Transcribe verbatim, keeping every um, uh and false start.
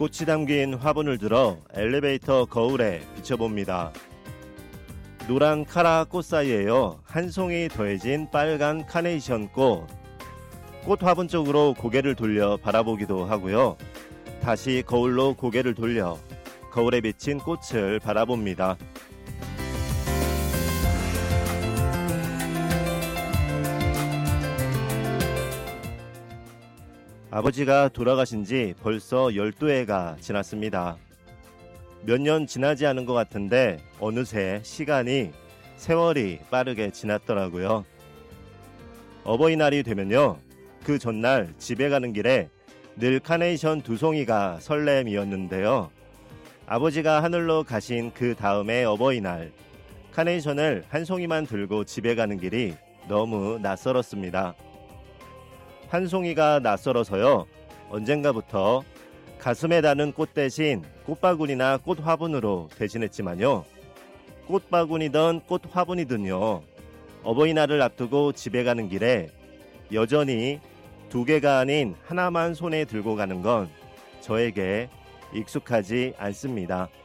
꽃이 담긴 화분을 들어 엘리베이터 거울에 비춰봅니다. 노란 카라 꽃 사이에요. 한 송이 더해진 빨간 카네이션 꽃. 꽃 화분 쪽으로 고개를 돌려 바라보기도 하고요. 다시 거울로 고개를 돌려 거울에 비친 꽃을 바라봅니다. 아버지가 돌아가신 지 벌써 열두 해가 지났습니다. 몇 년 지나지 않은 것 같은데 어느새 시간이, 세월이 빠르게 지났더라고요. 어버이날이 되면요, 그 전날 집에 가는 길에 늘 카네이션 두 송이가 설렘이었는데요. 아버지가 하늘로 가신 그 다음에 어버이날, 카네이션을 한 송이만 들고 집에 가는 길이 너무 낯설었습니다. 한 송이가 낯설어서요, 언젠가부터 가슴에 다는 꽃 대신 꽃바구니나 꽃화분으로 대신했지만요, 꽃바구니든 꽃화분이든요, 어버이날을 앞두고 집에 가는 길에 여전히 두 개가 아닌 하나만 손에 들고 가는 건 저에게 익숙하지 않습니다.